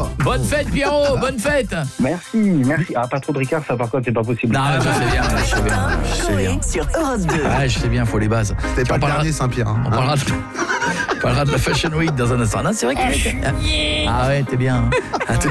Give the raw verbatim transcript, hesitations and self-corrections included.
Pierrot. Bonne fête, Pierrot, bonne fête. Merci, merci. Ah, pas trop de Ricard, ça par contre, c'est pas possible. Non, je sais bien, je sais bien, je sais bien. Sur Europe deux. Ah, je sais bien, faut les bases. C'était pas On le parlera- dernier Saint-Pierre. hein. On parlera de, on parlera de la Fashion Week dans un instant. Non, c'est vrai que... Ah ouais, t'es bien.